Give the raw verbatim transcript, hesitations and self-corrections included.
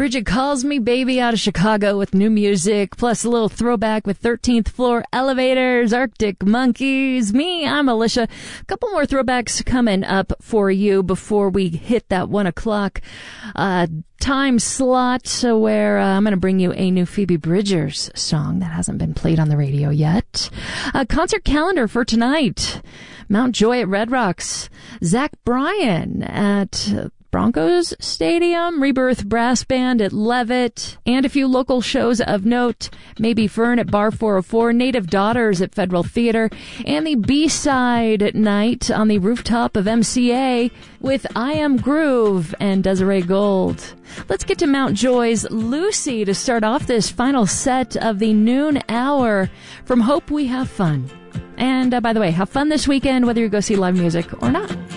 Bridget Calls Me Baby out of Chicago with new music, plus a little throwback with thirteenth Floor Elevators, Arctic Monkeys. Me, I'm Alicia. A couple more throwbacks coming up for you before we hit that one o'clock uh, time slot where uh, I'm going to bring you a new Phoebe Bridgers song that hasn't been played on the radio yet. A concert calendar for tonight. Mount Joy at Red Rocks. Zach Bryan at Broncos Stadium, Rebirth Brass Band at Levitt, and a few local shows of note, maybe Fern at Bar four oh four, Native Daughters at Federal Theater, and the B-side night on the rooftop of M C A with I Am Groove and Desiree Gold. Let's get to Mount Joy's Lucy to start off this final set of the noon hour. From Hope We Have Fun. And uh, by the way, have fun this weekend, whether you go see live music or not.